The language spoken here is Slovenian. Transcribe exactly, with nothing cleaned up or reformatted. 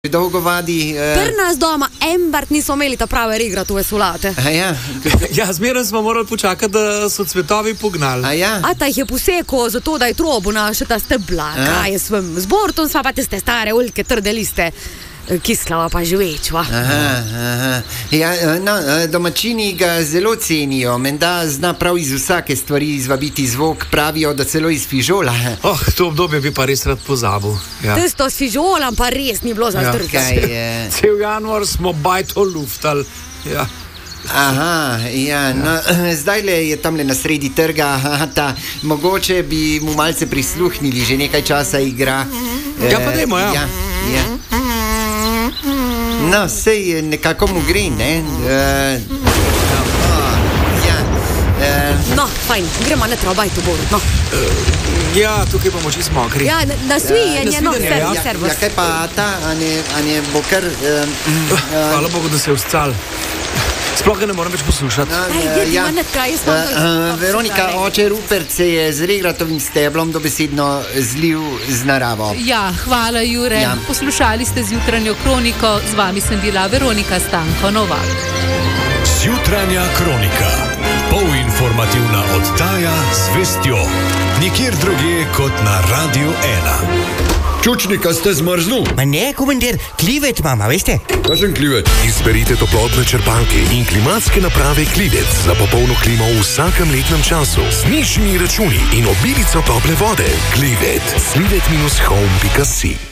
Dolgo vadi. Uh... Per nas doma embart niso imeli ta prave regrate vesolate. Ja, ja zmeraj smo morali počakati, da so cvetovi pognali. A, ja. A ta jih je poseko, zato da je trobo naše ta stebla. Kaj je svem zbortom, sva pa tiste stare oljke, trde liste. Kislava pa živečva. Aha, aha. Ja, no, domačini ga zelo cenijo. Menda zna prav iz vsake stvari izvabiti zvok, pravijo, da celo iz fižola. Oh, to obdobje bi pa res rad pozabil. Ja. Tisto s fižolom pa res ni bilo za Ja. zdrca. Kaj je? Cel januar smo bajto luftali. Ja. Aha, ja, no, zdaj le je tamle na sredi trga, ta, mogoče bi mu malce prisluhnili, že nekaj časa igra. Ja, pa dajmo, ja. Ja, ja. No, sej nekako mu gre, ne? Uh, ja, uh, No, fajn, gremo na trobajto boru. No. Ja, tukaj bomo čisto mokri. Ja, na, na svijenje, no, nasvidenje, servis, ja. servis. ja, kaj pa ta, a ne, a ne bo kar... Uh, uh, Hvala Bogu, da se je vscal. Sploh ga ne morem več poslušati. no, Daj, uh, jedi, ja. manj kaj, jaz Uh, imam uh, Veronika, oče Rupert se je z regratovim steblom dobesedno zlil z naravo. Ja, hvala Jure. Ja. Poslušali ste zjutranjo kroniko, z vami sem bila Veronika Stanko Novak. Zjutranja kronika. Polinformativna oddaja z vestjo. Nikjer drugje kot na Radio ena. Čučnika ste zmrznul? Ma ne, komandir, klivet mama, veste? Kakšen klivet? Izberite toplotne črpalke in klimatske naprave Klivec za popolno klimo v vsakem letnem času. Z nižjimi računi in obilico tople vode. Klivet. klivet dash home pika si